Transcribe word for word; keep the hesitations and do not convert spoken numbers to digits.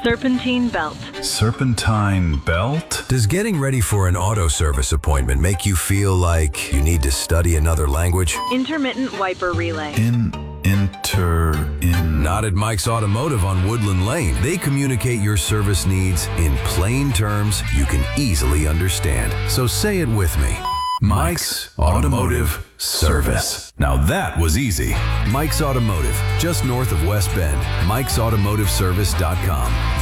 Serpentine belt. Serpentine belt? Does getting ready for an auto service appointment make you feel like you need to study another language? Intermittent wiper relay. In, inter, in... Not at Mike's Automotive on Woodland Lane. They communicate your service needs in plain terms you can easily understand. So say it with me. Mike's Automotive Service. Now that was easy. Mike's Automotive, just north of West Bend. Mikes Automotive Service dot com.